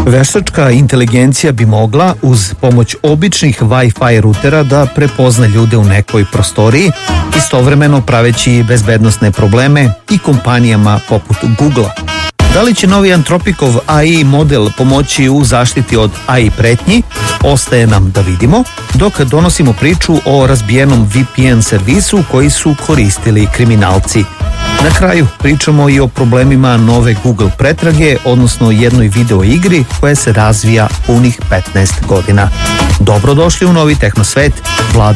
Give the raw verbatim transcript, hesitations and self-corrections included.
Veštačka inteligencija bi mogla uz pomoć običnih Wi-Fi rutera da prepozna ljude u nekoj prostoriji, istovremeno praveći bezbednosne probleme i kompanijama poput Google-a. Da li će novi Antropikov A I model pomoći u zaštiti od A I pretnji, ostaje nam da vidimo, dok donosimo priču o razbijenom V P N servisu koji su koristili kriminalci. Na kraju pričamo i o problemima nove Google pretrage, odnosno jednoj video igri koja se razvija punih petnaest godina. Dobrodošli u novi Tehnosvet. Vlada